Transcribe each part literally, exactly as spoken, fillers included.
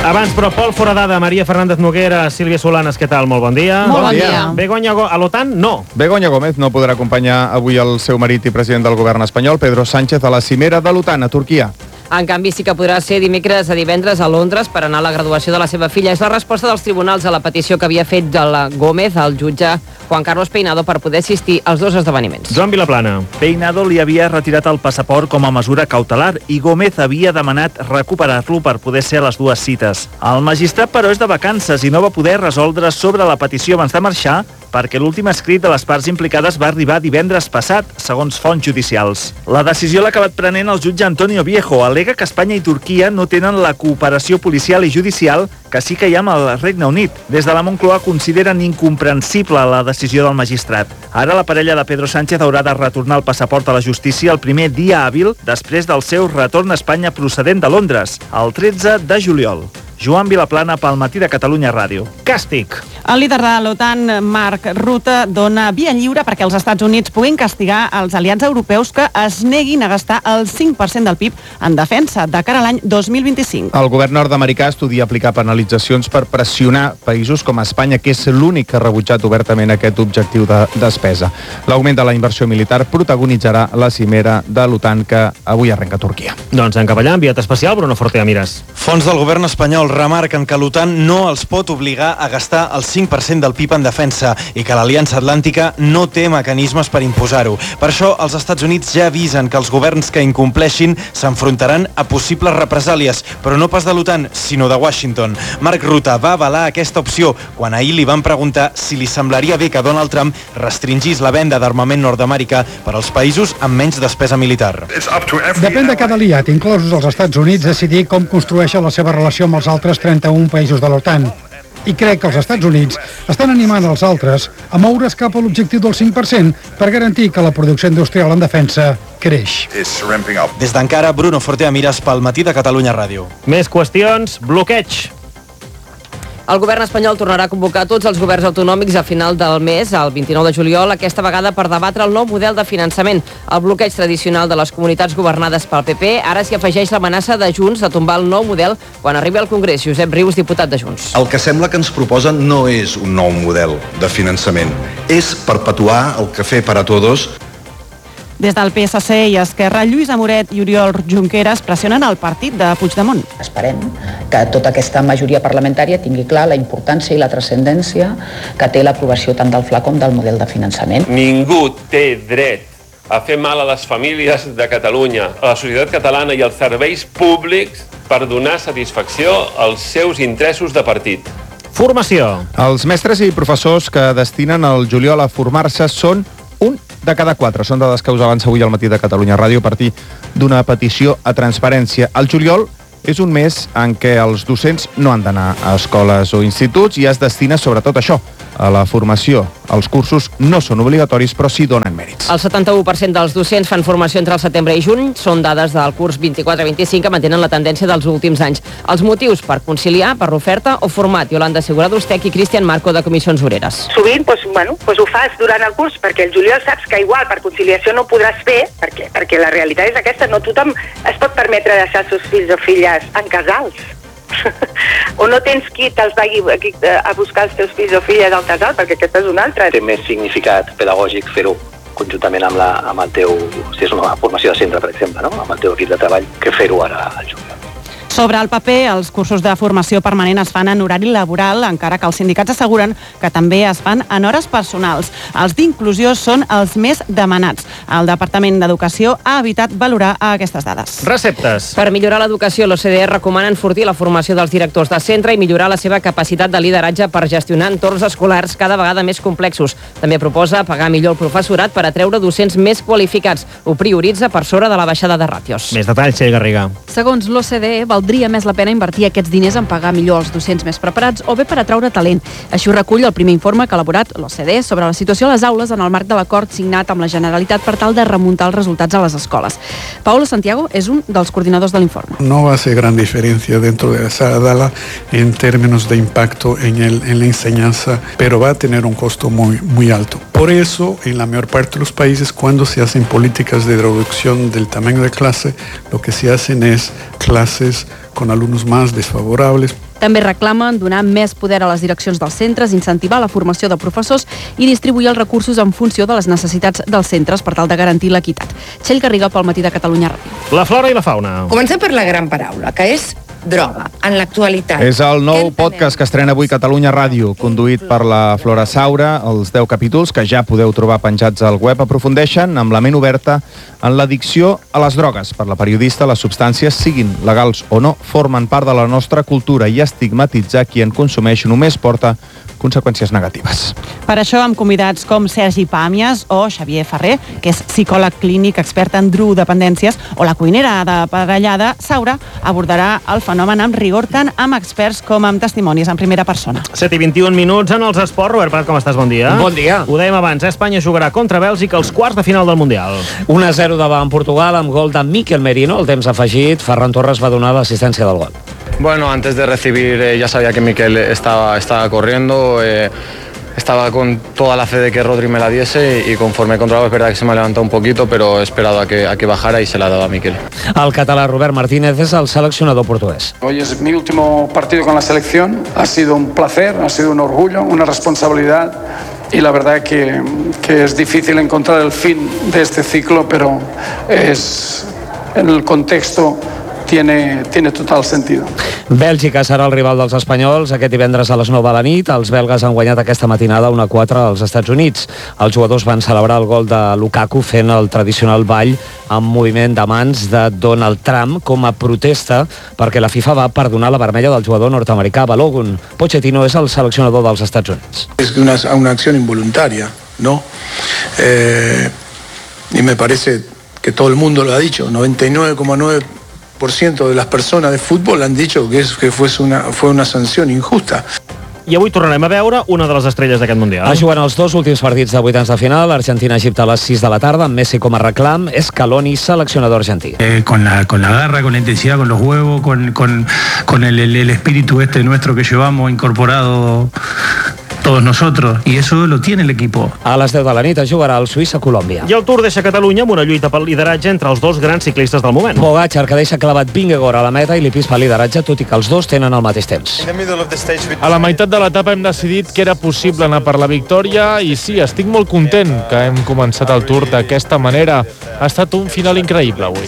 Abans, però, Pol Foradada, Maria Fernández Noguera, Sílvia Solanes, què tal? Molt bon dia. Molt bon dia. Begoña, a l'OTAN, no. Begoña Gómez no podrà acompanyar avui el seu marit i president del govern espanyol, Pedro Sánchez, a la cimera de l'OTAN a Turquia. En canvi, sí que podrà ser dimecres a divendres a Londres per anar a la graduació de la seva filla. És la resposta dels tribunals a la petició que havia fet de la Gómez al jutge Juan Carlos Peinado per poder assistir als dos esdeveniments. Joan Vilaplana. Peinado li havia retirat el passaport com a mesura cautelar i Gómez havia demanat recuperar-lo per poder ser a les dues cites. El magistrat, però, és de vacances i no va poder resoldre sobre la petició abans de marxar perquè l'últim escrit de les parts implicades va arribar divendres passat, segons fonts judicials. La decisió l'ha acabat prenent el jutge Antonio Viejo. Al·lega que Espanya i Turquia no tenen la cooperació policial i judicial que sí que hi ha amb el Regne Unit. Des de la Moncloa consideren incomprensible la decisió del magistrat. Ara la parella de Pedro Sánchez haurà de retornar el passaport a la justícia el primer dia hàbil després del seu retorn a Espanya procedent de Londres, el tretze de juliol. Joan Vilaplana pel Matí de Catalunya Ràdio. Càstig. El líder de l'OTAN, Mark Rutte, dona via lliure perquè els Estats Units puguin castigar els aliats europeus que es neguin a gastar el cinc per cent del P I B en defensa de cara a l'any dos mil vint-i-cinc. El govern nord-americà estudia aplicar penalitzacions per pressionar països com Espanya, que és l'únic que ha rebutjat obertament aquest objectiu de despesa. L'augment de la inversió militar protagonitzarà la cimera de l'OTAN que avui arrenca a Turquia. Doncs en cap allà, enviat especial, Bruno Fortea Mires. Fons del govern espanyol remarquen que l'OTAN no els pot obligar a gastar el cinc per cent del P I B en defensa i que l'Aliança Atlàntica no té mecanismes per imposar-ho. Per això, els Estats Units ja avisen que els governs que incompleixin s'enfrontaran a possibles represàlies, però no pas de l'OTAN, sinó de Washington. Mark Rutte va avalar aquesta opció quan ahir li van preguntar si li semblaria bé que Donald Trump restringís la venda d'armament nord-americà per als països amb menys despesa militar. Depèn de cada aliat, inclosos els Estats Units, decidir com construeixen la seva relació amb els altres trenta-un països de l'OTAN. I crec que els Estats Units estan animant els altres a moure's cap a l'objectiu del cinc per cent per garantir que la producció industrial en defensa creix. Des d'Ankara, Bruno Fortea Mires pel Matí de Catalunya Ràdio. Més qüestions. Bloqueig. El govern espanyol tornarà a convocar tots els governs autonòmics a final del mes, el vint-i-nou de juliol, aquesta vegada per debatre el nou model de finançament. El bloqueig tradicional de les comunitats governades pel P P, ara s'hi afegeix l'amenaça de Junts de tombar el nou model quan arribi al Congrés. Josep Rius, diputat de Junts. El que sembla que ens proposen no és un nou model de finançament, és perpetuar el cafè para todos. Des del P S C i Esquerra, Lluís Amoret i Oriol Junqueras pressionen el partit de Puigdemont. Esperem que tota aquesta majoria parlamentària tingui clar la importància i la transcendència que té l'aprovació tant del F L A com del model de finançament. Ningú té dret a fer mal a les famílies de Catalunya, a la societat catalana i als serveis públics per donar satisfacció als seus interessos de partit. Formació. Els mestres i professors que destinen el juliol a formar-se són un de cada quatre. Són dades que us avança avui al Matí de Catalunya Ràdio a partir d'una petició a Transparència. El juliol és un mes en què els docents no han d'anar a escoles o instituts i es destina sobretot a això, a la formació. Els cursos no són obligatoris, però sí donen mèrits. El setanta-u per cent dels docents fan formació entre el setembre i juny. Són dades del curs vint-i-quatre vint-i-cinc que mantenen la tendència dels últims anys. Els motius per conciliar, per l'oferta o format. Iolanda Segura-Dostech i Cristian Marco de Comissions Obreres. Sovint doncs, bueno, doncs ho fas durant el curs perquè el juliol saps que igual per conciliació no podràs fer, perquè, perquè la realitat és aquesta, no tothom es pot permetre deixar els seus fills o filles en casals. O no tens qui te'ls vagi a buscar els teus fills o filles al casal, perquè aquesta és una altra. Té més significat pedagògic fer-ho conjuntament amb, la, amb el teu, si és una formació de centre, per exemple, no? Amb el teu equip de treball, que fer-ho ara al juliol. Sobre el paper, els cursos de formació permanent es fan en horari laboral, encara que els sindicats asseguren que també es fan en hores personals. Els d'inclusió són els més demanats. El Departament d'Educació ha evitat valorar aquestes dades. Receptes. Per millorar l'educació, l'O C D E recomana enfortir la formació dels directors de centre i millorar la seva capacitat de lideratge per gestionar entorns escolars cada vegada més complexos. També proposa pagar millor el professorat per atreure docents més qualificats. Ho prioritza per sobre de la baixada de ràtios. Més detalls, Txell Garriga. Segons l'O C D E, valdria més la pena invertir aquests diners en pagar millor els docents més preparats o bé per atraure talent. Així ho recull el primer informe que ha elaborat l'O C D E sobre la situació a les aules en el marc de l'acord signat amb la Generalitat per tal de remuntar els resultats a les escoles. Paulo Santiago és un dels coordinadors de l'informe. No va a ser gran diferencia dentro de esa sala en términos de impacto en, el, en la enseñanza, pero va a tener un costo muy, muy alto. Por eso, en la mayor parte de los países, cuando se hacen políticas de reducción del tamaño de clase, lo que se hacen es clases con alumnos más desfavorables. També reclamen donar més poder a les direccions dels centres, incentivar la formació de professors i distribuir els recursos en funció de les necessitats dels centres per tal de garantir l'equitat. Txell Garriga pel Matí de Catalunya Ràdio. La flora i la fauna. Comencem per la gran paraula, que és droga, en l'actualitat. És el nou podcast que estrena avui Catalunya Ràdio, conduït per la Flora Saura. Els deu capítols, que ja podeu trobar penjats al web, aprofundeixen amb la ment oberta en l'addicció a les drogues. Per la periodista, les substàncies, siguin legals o no, formen part de la nostra cultura i estigmatitzar qui en consumeix només porta conseqüències negatives. Per això, amb convidats com Sergi Pàmies o Xavier Ferrer, que és psicòleg clínic expert en drogodependències, o la cuinera de Parellada, Saura abordarà el fenomen amb rigor tant amb experts com amb testimonis en primera persona. set i vint-i-un minuts en els esports. Robert Prat, com estàs? Bon dia. Bon dia. Ho dèiem abans, Espanya jugarà contra Bèlgica als quarts de final del Mundial. un a zero davant Portugal amb gol de Mikel Merino. El temps afegit, Ferran Torres va donar l'assistència del gol. Bueno, antes de recibir eh, ya sabía que Mikel estaba, estaba corriendo, eh, estaba con toda la fe de que Rodri me la diese y, y conforme he controlado es verdad que se me ha levantado un poquito, pero he esperado a que, a que bajara y se la ha dado a Mikel. El català Robert Martínez és el seleccionador portuguès. Hoy es mi último partido con la selección, ha sido un placer, ha sido un orgullo, una responsabilidad y la verdad que, que es difícil encontrar el fin de este ciclo, pero es en el contexto Tiene, tiene total sentido. Bèlgica serà el rival dels espanyols aquest divendres a les nou de la nit. Els belgues han guanyat aquesta matinada un a quatre als Estats Units. Els jugadors van celebrar el gol de Lukaku fent el tradicional ball amb moviment de mans de Donald Trump com a protesta perquè la FIFA va perdonar la vermella del jugador nord-americà Balogun. Pochettino és el seleccionador dels Estats Units. Es una, una acción involuntaria, ¿no? Eh, y me parece que todo el mundo lo ha dicho, noventa y nueve coma nueve por ciento de las personas de fútbol han dicho que, es, que fue, una, fue una sanción injusta. I avui tornarem a veure una de les estrelles d'aquest Mundial. Es juguen els dos últims partits de vuitens de final, Argentina-Egipte a les sis de la tarda, amb Messi com a reclam, Scaloni, seleccionador argentí. Eh, con, la, con la garra, con la intensidad, con los huevos, con, con, con el, el, el espíritu este nuestro que llevamos incorporado todos nosotros, y eso lo tiene el equipo. A les deu de la nit es jugarà el Suïssa-Colòmbia. I el Tour deixa Catalunya amb una lluita pel lideratge entre els dos grans ciclistes del moment. Pogačar, que deixa clavat Vingegaard a la meta i li pispa el lideratge, tot i que els dos tenen el mateix temps. A la meitat de l'etapa hem decidit que era possible anar per la victòria i sí, estic molt content que hem començat el Tour d'aquesta manera. Ha estat un final increïble avui.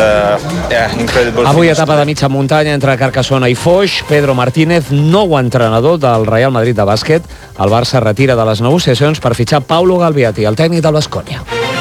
Avui etapa de mitja muntanya entre Carcassona i Foix. Pedro Martínez, nou entrenador del Real Madrid de bàsquet. El Barça retira de les negociacions per fitxar Paulo Galviati, el tècnic del Baskonia.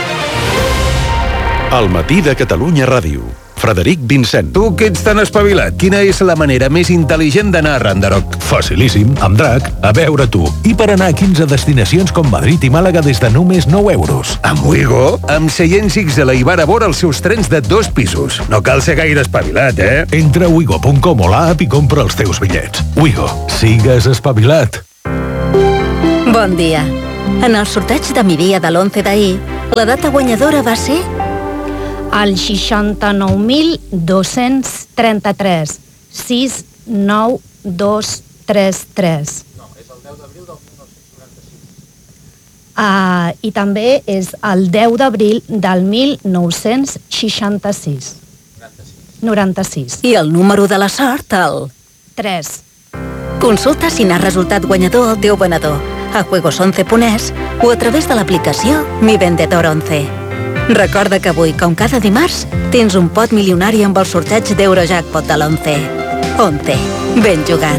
Al matí de Catalunya Ràdio. Frederic Vincent. Tu que ets tan espavilat, quina és la manera més intel·ligent d'anar a Randaroc? Facilíssim, amb Drac, a veure tu. I per anar a quinze destinacions com Madrid i Màlaga des de només nou euros. Amb Wigo, amb seients X L i bar a vora els seus trens de dos pisos. No cal ser gaire espavilat, eh? Entra a wigo punt com o l'app i compra els teus bitllets. Wigo, sigues espavilat. Bon dia. En el sorteig de migdia de l'onze d'ahir, la data guanyadora va ser el seixanta-nou mil dos-cents trenta-tres, sis nou dos tres tres. No, és el deu d'abril del mil nou-cents noranta-sis. Uh, I també és el deu d'abril del mil nou-cents seixanta-sis. noranta-sis. I el número de la sort, el tres. Consulta si n'ha resultat guanyador el teu venedor a juegos once punt es o a través de l'aplicació Mi Vendedor once. Recorda que avui, com cada dimarts, tens un pot milionari amb el sorteig d'Eurojackpot de l'onze. once. Ben jugat.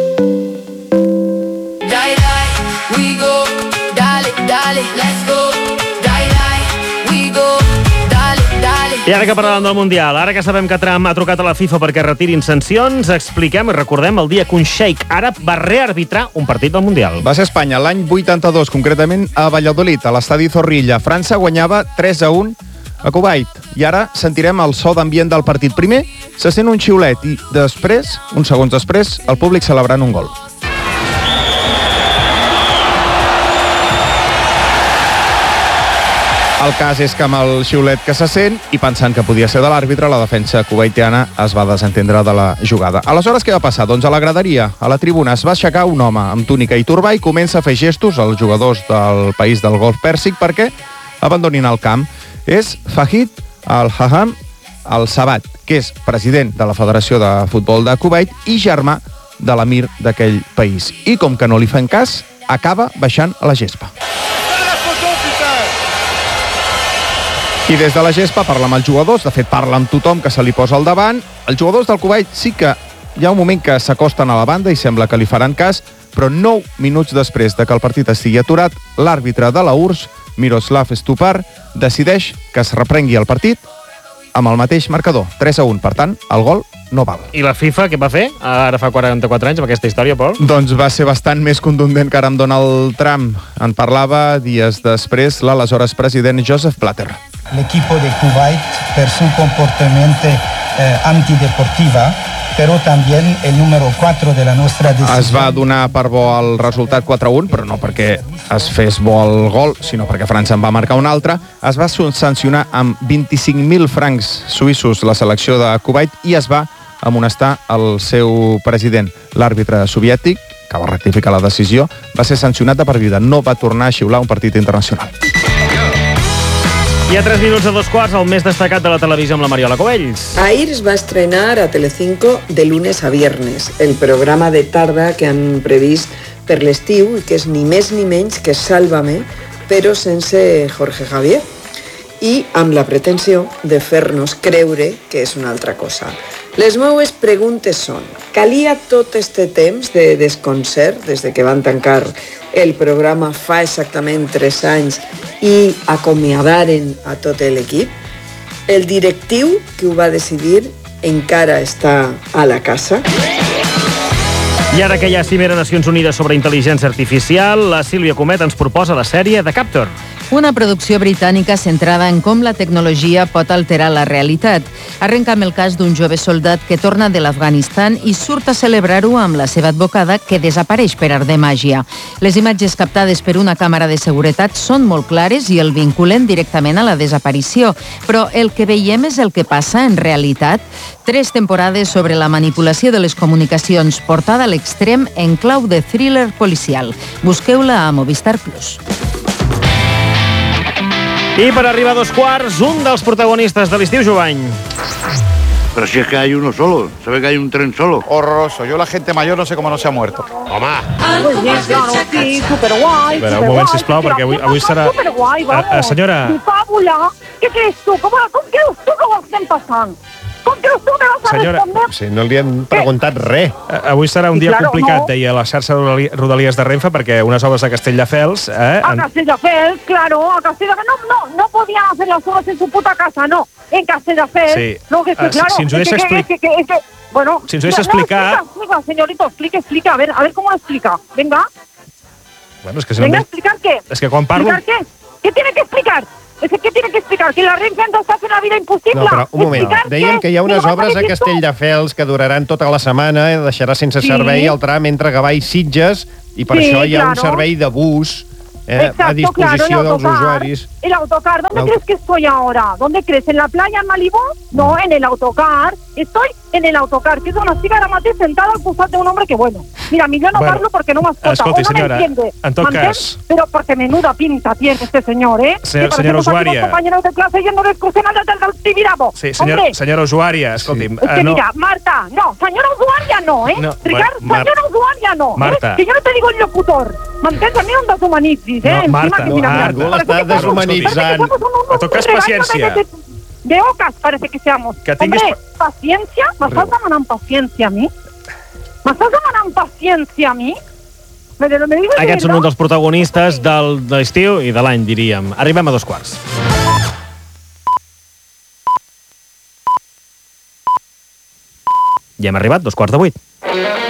Dale, dale, we go. Dale, dale, let's go. Dale, dale, we go. Dale, dale. I ara que parlàvem del Mundial, ara que sabem que Trump ha trucat a la FIFA perquè retirin sancions, expliquem i recordem el dia que un xeic àrab va rearbitrar un partit del Mundial. Va ser Espanya l'any vuitanta-dos, concretament a Valladolid, a l'estadi Zorrilla. França guanyava tres a un a Kuwait. I ara sentirem el so d'ambient del partit. Primer se sent un xiulet i després, uns segons després, el públic celebrant un gol. El cas és que amb el xiulet que se sent i pensant que podia ser de l'àrbitre, la defensa kuwaitiana es va desentendre de la jugada. Aleshores, què va passar? Doncs a la graderia, a la tribuna, es va aixecar un home amb túnica i turbà i comença a fer gestos als jugadors del país del Golf Pèrsic perquè abandonin el camp. És Fahid Al-Haham Al-Sabat, que és president de la Federació de Futbol de Kuwait i germà de l'emir d'aquell país. I com que no li fan cas, acaba baixant a la gespa. I des de la gespa parla amb els jugadors, de fet parla amb tothom que se li posa al davant. Els jugadors del Kuwait sí que hi ha un moment que s'acosten a la banda i sembla que li faran cas, però nou minuts després de que el partit estigui aturat, l'àrbitre de la U R S S, Miroslav Stupar, decideix que es reprengui el partit amb el mateix marcador, tres a un. Per tant, el gol no val. I la FIFA què va fer ara fa quaranta-quatre anys amb aquesta història, Pol? Doncs va ser bastant més contundent que ara amb Donald Trump. En parlava dies després l'aleshores president Joseph Blatter. L'equipo de Kuwait per su comportamiento eh, antideportiva, però també el número quatre de la nostra decisió. Es va donar per bo el resultat quatre a un, però no perquè es fes bo el gol, sinó perquè França en va marcar un altre. Es va sancionar amb vint-i-cinc mil francs suïssos la selecció de Kuwait i es va amonestar el seu president. L'àrbitre soviètic, que va rectificar la decisió, va ser sancionat de per vida. No va tornar a xiular un partit internacional. Hi ha tres minuts a dos quarts, el més destacat de la televisió amb la Mariola Covells. Airs va estrenar a Telecinco de lunes a viernes, el programa de tarda que han previst per l'estiu i que és ni més ni menys que Sálvame, però sense Jorge Javier. I amb la pretensió de fer-nos creure que és una altra cosa. Les meues preguntes són: calia tot este temps de desconcert des de que van tancar el programa fa exactament tres anys i acomiadaren a tot l'equip? El directiu que ho va decidir encara està a la casa? I ara que hi ha cimera Nacions Unides sobre intel·ligència artificial, la Sílvia Comet ens proposa la sèrie The Captor. Una producció britànica centrada en com la tecnologia pot alterar la realitat. Arrenca amb el cas d'un jove soldat que torna de l'Afganistan i surt a celebrar-ho amb la seva advocada, que desapareix per art de màgia. Les imatges captades per una càmera de seguretat són molt clares i el vinculen directament a la desaparició. Però el que veiem és el que passa en realitat. Tres temporades sobre la manipulació de les comunicacions portada a l'extrem en clau de thriller policial. Busqueu-la a Movistar Plus. I per arribar a dos quarts, un dels protagonistes de l'estiu, Jovany. Pero si es que hay uno solo, se ve que hay un tren solo. Horroroso, yo la gente mayor no sé cómo no se ha muerto. Home! Muy bien, claro, sí, superguay. A veure, un moment, sisplau, perquè avui, avui serà... Superguay, vamos. Uh, uh, senyora... Mi fábula, ¿qué crees tú? ¿Cómo, ¿Cómo crees tú que ho estem passant? Com creus tu que vas a Senyora, responder? sí, no li hem preguntat res. Uh, avui serà un Sí, dia claro, complicat, no. deia la xarxa de Rodalies de Renfe, perquè unes obres a Castelldefels... Eh, A Castelldefels, claro, a Castelldefels. No, no, no podían hacer las obras en su puta casa, no. En Castelldefels. Sí. No, que, que Ah, si- claro. si ens ho es deixa que- expli- que- que- que- que- Bueno. Si ens ho deixa no, explicar- explica, explica, señorito, explica, explica. A ver, a ver cómo lo explica. Venga. Bueno, és que si Venga, no... ¿explicar qué? És que quan parlo... ¿Explicar qué? ¿Qué tiene que explicar? Es que, ¿qué tiene que explicar? ¿Que la Renfe ens està fent la vida impossible? No, però un moment. Explicar Dèiem què? que hi ha unes ¿Qué vas obres a decir tú? Castelldefels que duraran tota la setmana i deixarà sense Sí. servei el tram entre Gavà i Sitges i per Sí, això hi ha un claro. servei de bus eh, Exacto, a disposició claro, el dels autocar. usuaris. El autocar, ¿dónde El- crees que estoy ahora? ¿Dónde crees? ¿En la playa en Malibú? No, en el autocar. Estoy en el autocar, que es una chica de sentada al costat de un hombre que, bueno, mira, a mí yo no Bueno, parlo porque no me escolta, escolti, o no senyora, me entiende. en tot ¿M'entén? cas- Pero porque menuda pinta tiene este señor, ¿eh? Se- Que parecemos senyora aquí usuària. unos compañeros de clase yendo de excursión al del del Tibidabo. Sí, senyor, Hombre, senyora usuària, escolti'm... es que eh, no, mira, Marta, no, señora usuaria no, ¿eh? No, Ricard, bueno, Mar- señora usuaria no, Marta. ¿eh? Que yo no te digo el locutor. ¿M'entens? A mi no em deshumanitzis, eh? No, Encima Marta, que no, mira, mira, Marta. parece L'està que somos- deshumanitzant. parece que somos un- un- En tot cas, un rebaño paciència. De, de, de ocas parece que seamos. Que tinguis Hombre, paciencia, m'estàs demanant paciència a mi? M'estàs demanant paciència a mi? Me, me digo Aquests són un dels protagonistes del, de l'estiu i de l'any, diríem. Arribem a dos quarts. I hem arribat, dos quarts de vuit.